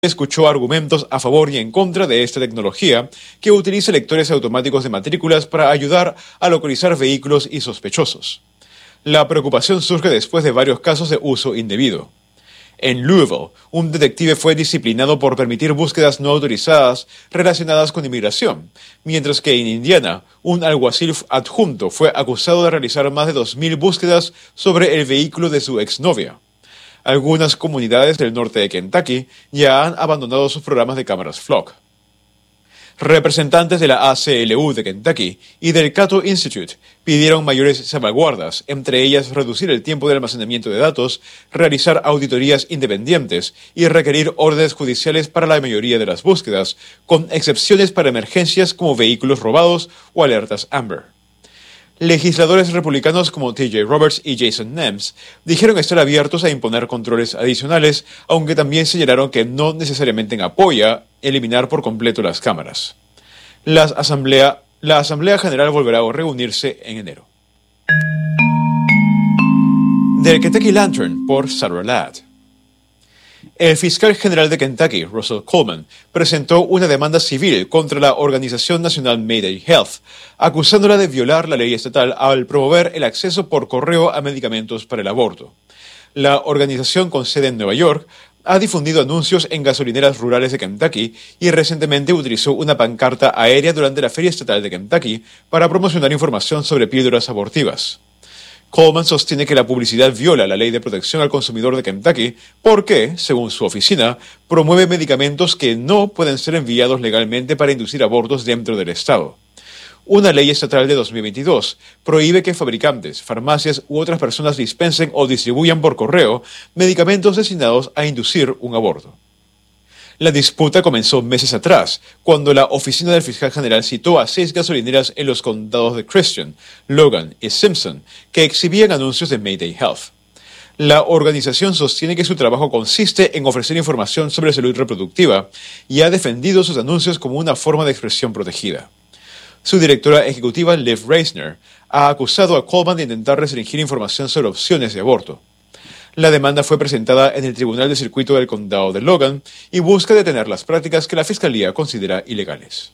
escuchó argumentos a favor y en contra de esta tecnología, que utiliza lectores automáticos de matrículas para ayudar a localizar vehículos y sospechosos. La preocupación surge después de varios casos de uso indebido. En Louisville, un detective fue disciplinado por permitir búsquedas no autorizadas relacionadas con inmigración, mientras que en Indiana, un alguacil adjunto fue acusado de realizar más de 2.000 búsquedas sobre el vehículo de su exnovia. Algunas comunidades del norte de Kentucky ya han abandonado sus programas de cámaras Flock. Representantes de la ACLU de Kentucky y del Cato Institute pidieron mayores salvaguardas, entre ellas reducir el tiempo de almacenamiento de datos, realizar auditorías independientes y requerir órdenes judiciales para la mayoría de las búsquedas, con excepciones para emergencias como vehículos robados o alertas Amber. Legisladores republicanos como T.J. Roberts y Jason Nemes dijeron estar abiertos a imponer controles adicionales, aunque también señalaron que no necesariamente apoya eliminar por completo las cámaras. La Asamblea General volverá a reunirse en enero. Del Kentucky Lantern por Sarah Ladd. El fiscal general de Kentucky, Russell Coleman, presentó una demanda civil contra la Organización Nacional Mayday Health, acusándola de violar la ley estatal al promover el acceso por correo a medicamentos para el aborto. La organización, con sede en Nueva York, ha difundido anuncios en gasolineras rurales de Kentucky y recientemente utilizó una pancarta aérea durante la Feria Estatal de Kentucky para promocionar información sobre píldoras abortivas. Coleman sostiene que la publicidad viola la ley de protección al consumidor de Kentucky porque, según su oficina, promueve medicamentos que no pueden ser enviados legalmente para inducir abortos dentro del estado. Una ley estatal de 2022 prohíbe que fabricantes, farmacias u otras personas dispensen o distribuyan por correo medicamentos destinados a inducir un aborto. La disputa comenzó meses atrás, cuando la oficina del fiscal general citó a 6 gasolineras en los condados de Christian, Logan y Simpson, que exhibían anuncios de Mayday Health. La organización sostiene que su trabajo consiste en ofrecer información sobre salud reproductiva y ha defendido sus anuncios como una forma de expresión protegida. Su directora ejecutiva, Liv Reisner, ha acusado a Coleman de intentar restringir información sobre opciones de aborto. La demanda fue presentada en el Tribunal de Circuito del Condado de Logan y busca detener las prácticas que la Fiscalía considera ilegales.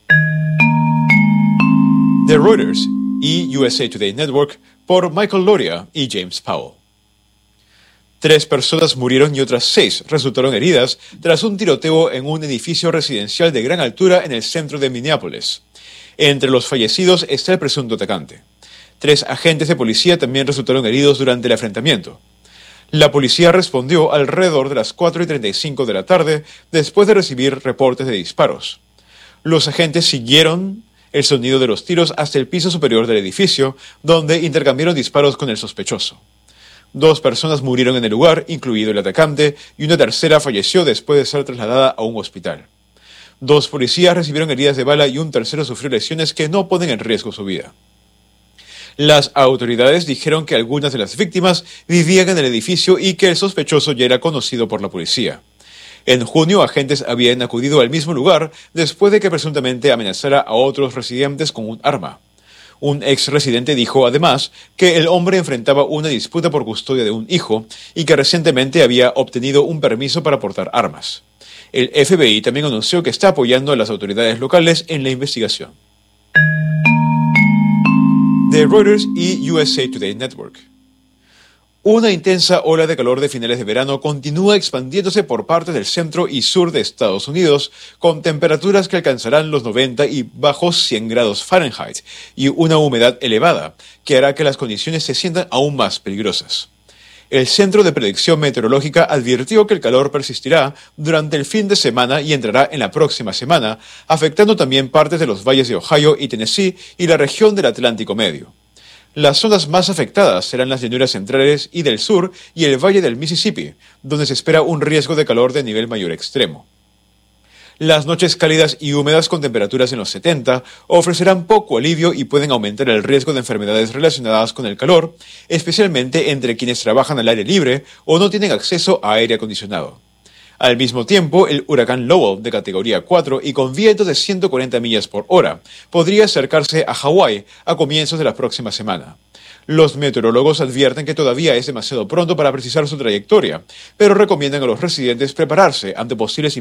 The Reuters y USA Today Network por Michael Loria y James Powell. 3 personas murieron y otras 6 resultaron heridas tras un tiroteo en un edificio residencial de gran altura en el centro de Minneapolis. Entre los fallecidos está el presunto atacante. 3 agentes de policía también resultaron heridos durante el enfrentamiento. La policía respondió alrededor de las 4:35 de la tarde después de recibir reportes de disparos. Los agentes siguieron el sonido de los tiros hasta el piso superior del edificio, donde intercambiaron disparos con el sospechoso. 2 personas murieron en el lugar, incluido el atacante, y una tercera falleció después de ser trasladada a un hospital. 2 policías recibieron heridas de bala y un tercero sufrió lesiones que no ponen en riesgo su vida. Las autoridades dijeron que algunas de las víctimas vivían en el edificio y que el sospechoso ya era conocido por la policía. En junio, agentes habían acudido al mismo lugar después de que presuntamente amenazara a otros residentes con un arma. Un ex residente dijo además que el hombre enfrentaba una disputa por custodia de un hijo y que recientemente había obtenido un permiso para portar armas. El FBI también anunció que está apoyando a las autoridades locales en la investigación. The Reuters y USA Today Network. Una intensa ola de calor de finales de verano continúa expandiéndose por partes del centro y sur de Estados Unidos, con temperaturas que alcanzarán los 90 y bajos 100 grados Fahrenheit y una humedad elevada, que hará que las condiciones se sientan aún más peligrosas. El Centro de Predicción Meteorológica advirtió que el calor persistirá durante el fin de semana y entrará en la próxima semana, afectando también partes de los valles de Ohio y Tennessee y la región del Atlántico Medio. Las zonas más afectadas serán las llanuras centrales y del sur y el valle del Mississippi, donde se espera un riesgo de calor de nivel mayor extremo. Las noches cálidas y húmedas con temperaturas en los 70 ofrecerán poco alivio y pueden aumentar el riesgo de enfermedades relacionadas con el calor, especialmente entre quienes trabajan al aire libre o no tienen acceso a aire acondicionado. Al mismo tiempo, el huracán Lowell, de categoría 4 y con vientos de 140 millas por hora, podría acercarse a Hawái a comienzos de la próxima semana. Los meteorólogos advierten que todavía es demasiado pronto para precisar su trayectoria, pero recomiendan a los residentes prepararse ante posibles